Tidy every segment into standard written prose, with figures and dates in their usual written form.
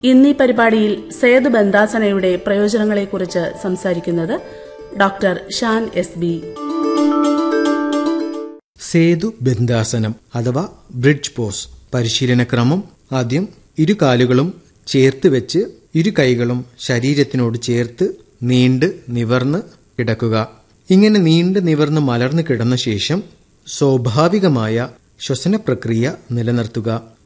ഇന്നീ പരിപാടിയിൽ സേതുബന്ധാസനയുടെ പ്രയോജനങ്ങളെക്കുറിച്ച് സംസാരിക്കുന്നത് ഡോക്ടർ ഷാൻ എസ് ബി. സേതുബന്ധാസനം അഥവാ ബ്രിഡ്ജ് പോസ് പരിശീലനക്രമം. ആദ്യം ഇരു കാലുകളും ചേർത്ത് വെച്ച് ഇരു കൈകളും ശരീരത്തിനോട് ചേർത്ത് നീണ്ട് നിവർന്ന് കിടക്കുക. ഇങ്ങനെ നീണ്ട് നിവർന്ന് മലർന്നു കിടന്ന ശേഷം സ്വാഭാവികമായ ശ്വസന പ്രക്രിയ നിലനിർത്തുക.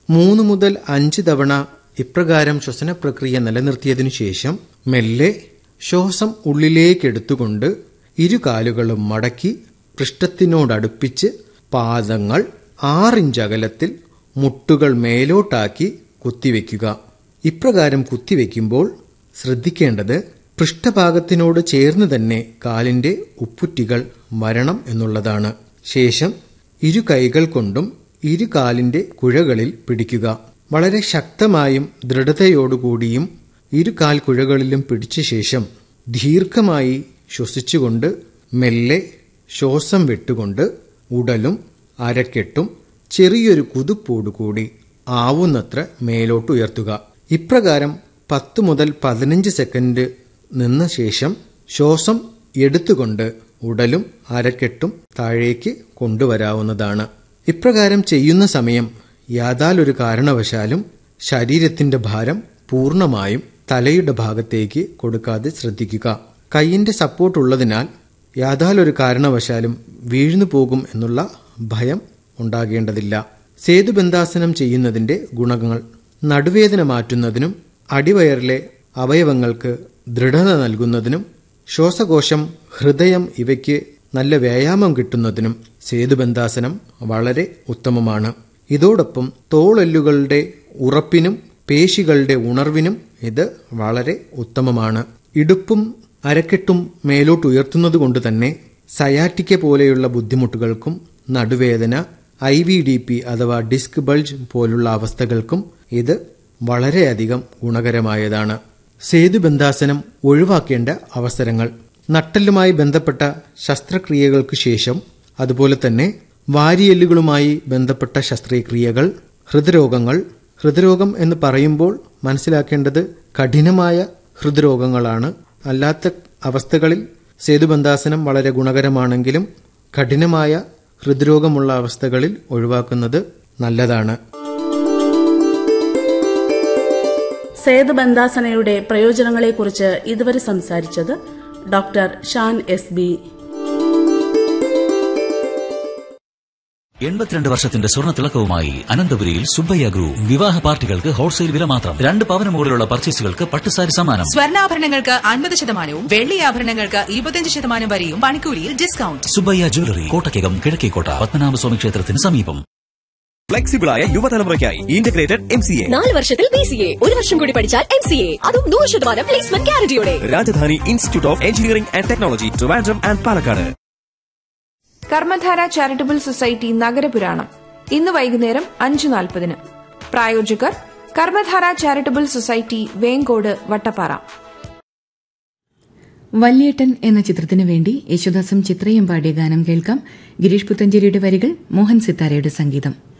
3 മുതൽ 5 തവണ ഇപ്രകാരം ശ്വസന പ്രക്രിയ നിലനിർത്തിയതിനു ശേഷം മെല്ലെ ശ്വാസം ഉള്ളിലേക്കെടുത്തുകൊണ്ട് ഇരു കാലുകളും മടക്കി പൃഷ്ഠത്തിനോടടുപ്പിച്ച് പാദങ്ങൾ 6 ഇഞ്ച് അകലത്തിൽ മുട്ടുകൾ മേലോട്ടാക്കി കുത്തിവെക്കുക. ഇപ്രകാരം കുത്തിവെക്കുമ്പോൾ ശ്രദ്ധിക്കേണ്ടത് പൃഷ്ഠഭാഗത്തിനോട് ചേർന്ന് തന്നെ കാലിന്റെ ഉപ്പുറ്റികൾ വരണം എന്നുള്ളതാണ്. ശേഷം ഇരു കൈകൾ കൊണ്ടും ഇരു കാലിന്റെ കുഴകളിൽ പിടിക്കുക. വളരെ ശക്തമായും ദൃഢതയോടുകൂടിയും ഇരു കാൽ കുഴകളിലും പിടിച്ച ശേഷം ദീർഘമായി ശ്വസിച്ചുകൊണ്ട് മെല്ലെ ശ്വാസം വിട്ടുകൊണ്ട് ഉടലും അരക്കെട്ടും ചെറിയൊരു കുതിപ്പോടുകൂടി ആവുന്നത്ര മേലോട്ടുയർത്തുക. ഇപ്രകാരം 10 മുതൽ 15 സെക്കൻഡ് നിന്ന ശേഷം ശ്വാസം എടുത്തുകൊണ്ട് ഉടലും അരക്കെട്ടും താഴേക്ക് കൊണ്ടുവരാവുന്നതാണ്. ഇപ്രകാരം ചെയ്യുന്ന സമയം യാതൊരു കാരണവശാലും ശരീരത്തിന്റെ ഭാരം പൂർണ്ണമായും തലയുടെ ഭാഗത്തേക്ക് കൊടുക്കാതെ ശ്രദ്ധിക്കുക. കൈയിന്റെ സപ്പോർട്ട് ഉള്ളതിനാൽ യാതൊരു കാരണവശാലും വീഴ്ന്നു പോകും എന്നുള്ള ഭയം ഉണ്ടാകേണ്ടതില്ല. സേതുബന്ധാസനം ചെയ്യുന്നതിന്റെ ഗുണങ്ങൾ: നടുവേദന മാറ്റുന്നതിനും അടിവയറിലെ അവയവങ്ങൾക്ക് ദൃഢത നൽകുന്നതിനും ശ്വാസകോശം, ഹൃദയം ഇവയ്ക്ക് നല്ല വ്യായാമം കിട്ടുന്നതിനും സേതുബന്ധാസനം വളരെ ഉത്തമമാണ്. ഇതോടൊപ്പം തോളെല്ലുകളുടെ ഉറപ്പിനും പേശികളുടെ ഉണർവിനും ഇത് വളരെ ഉത്തമമാണ്. ഇടുപ്പും അരക്കെട്ടും മേലോട്ടുയർത്തുന്നതുകൊണ്ട് തന്നെ സയാറ്റിക്ക പോലെയുള്ള ബുദ്ധിമുട്ടുകൾക്കും നടുവേദന, IVDP അഥവാ ഡിസ്ക് ബൾജ് പോലുള്ള അവസ്ഥകൾക്കും ഇത് വളരെയധികം ഗുണകരമായതാണ്. സേതുബന്ധാസനം ഒഴിവാക്കേണ്ട അവസരങ്ങൾ: നട്ടെല്ലുമായി ബന്ധപ്പെട്ട ശസ്ത്രക്രിയകൾക്ക് ശേഷം, അതുപോലെ തന്നെ വാരിയെല്ലുകളുമായി ബന്ധപ്പെട്ട ശസ്ത്രക്രിയകൾ, ഹൃദ്രോഗങ്ങൾ. ഹൃദ്രോഗം എന്ന് പറയുമ്പോൾ മനസ്സിലാക്കേണ്ടത് കഠിനമായ ഹൃദ്രോഗങ്ങളാണ്. അല്ലാത്ത അവസ്ഥകളിൽ സേതുബന്ധാസനം വളരെ ഗുണകരമാണെങ്കിലും കഠിനമായ ഹൃദ്രോഗമുള്ള അവസ്ഥകളിൽ ഒഴിവാക്കുന്നത് നല്ലതാണ്. സേതുബന്ധാസനയുടെ പ്രയോജനങ്ങളെക്കുറിച്ച് ഇതുവരെ സംസാരിച്ചത് ഡോക്ടർ ഷാൻ എസ് ബി. 82 വർഷത്തിന്റെ സ്വർണ്ണ തിളക്കവുമായി അനന്തപുരിയിൽ സുബ്ബയ്യ ഗ്രൂപ്പ്. വിവാഹ പാർട്ടികൾക്ക് ഹോൾസെയിൽ വില മാത്രം. 2 പവന് മുകളിലുള്ള പർച്ചേസുകൾക്ക് പട്ടുസാരി സമ്മാനം. സ്വർണ്ണാഭരണങ്ങൾക്ക് 50% വെള്ളി ആഭരണങ്ങൾക്ക് 25% വരെയും പണിക്കൂലിയിൽ ഡിസ്കൗണ്ട്. സുബ്ബയ്യ ജ്വല്ലറി, കോട്ടക്കകം, കിഴക്കേക്കോട്ട, പത്മനാഭസ്വാമി ക്ഷേത്രത്തിന് സമീപം. ഫ്ലെക്സിബിളായ യുവതലമുറയ്ക്കായി ഇന്റഗ്രേറ്റഡ് MCA. 4 വർഷത്തിൽ BCA, 1 വർഷം കൂടി പഠിച്ചാൽ MCA, അതും 100% placement ഗ്യാരണ്ടിയോടെ. Rajdhani institute of engineering and technology, Trivandrum and Palakkad. Karmadhara charitable society നഗരപുരാണം ഇന്ന് വൈകുന്നേരം 5:40. പ്രായോജകർ കർമ്മധാര ചാരിറ്റബിൾ സൊസൈറ്റി, വേങ്കോട്, വട്ടപ്പാറ. വല്യേട്ടൻ എന്ന ചിത്രത്തിനു വേണ്ടി യേശുദാസും ചിത്രയും പാടിയ ഗാനം കേൾക്കാം. ഗിരീഷ് പുത്തഞ്ചേരിയുടെ വരികൾ, മോഹൻ സിത്താരയുടെ സംഗീതം.